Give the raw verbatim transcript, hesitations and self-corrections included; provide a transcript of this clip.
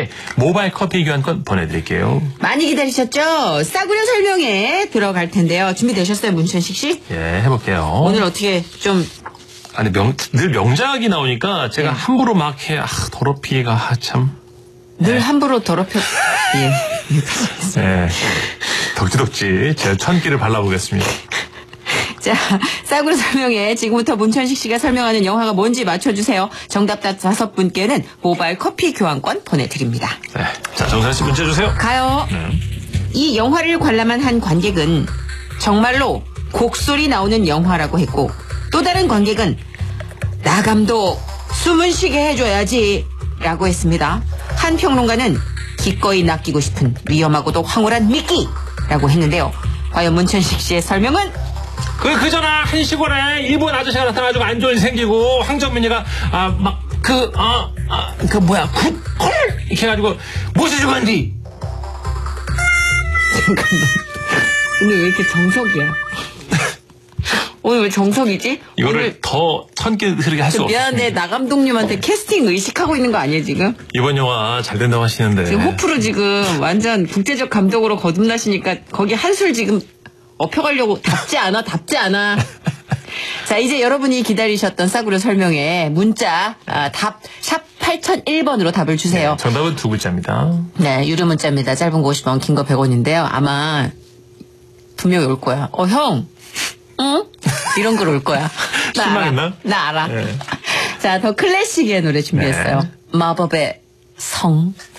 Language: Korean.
씨에게 모바일 커피 교환권 보내드릴게요. 많이 기다리셨죠? 싸구려 설명에 들어갈 텐데요. 준비되셨어요, 문천식 씨? 예, 해볼게요. 오늘 어떻게 좀 아니 명, 늘 명작이 나오니까 제가 네. 함부로 막 해. 아, 더럽히기가 아, 참. 늘 네. 함부로 더럽혀. 예. 네. 덕지덕지 제가 천기를 발라보겠습니다. 자, 싸구려 설명에 지금부터 문천식 씨가 설명하는 영화가 뭔지 맞춰주세요. 정답 다섯 분께는 모바일 커피 교환권 보내드립니다. 네. 자, 정선 씨 문제 주세요. 가요. 네. 이 영화를 관람한 한 관객은 정말로 곡소리 나오는 영화라고 했고, 또 다른 관객은 나 감독 숨은 쉬게 해줘야지 라고 했습니다. 한 평론가는 기꺼이 낚이고 싶은 위험하고도 황홀한 미끼라고 했는데요. 과연 문천식 씨의 설명은? 그, 그전에 한 시골에 일본 아저씨가 나타나가지고 안 좋은 일 생기고 황정민이가 아, 막 그, 아, 아, 그 뭐야, 굿, 콜! 이렇게 해가지고 모셔주고 한 뒤. 오늘 왜 이렇게 정석이야? 오늘 왜 정석이지? 이거를 오늘 더 천기 흐르게 할 수 없어요. 미안한데 나 감독님한테 캐스팅 의식하고 있는 거 아니에요 지금? 이번 영화 잘 된다고 하시는데. 지금 호프로 지금 완전 국제적 감독으로 거듭나시니까 거기 한술 지금 업혀가려고 답지 않아 답지 않아. 자, 이제 여러분이 기다리셨던 싸구려 설명에 문자 아, 답 샵 팔공공일 번으로 답을 주세요. 네, 정답은 두 글자입니다. 네, 유료 문자입니다. 짧은 거 오십 원, 긴 거 백 원인데요. 아마 분명히 올 거야. 어, 형. 응? 이런 글 올 거야. 나 실망했나? 알아. 나 알아. 네. 자, 더 클래식의 노래 준비했어요. 네. 마법의 성.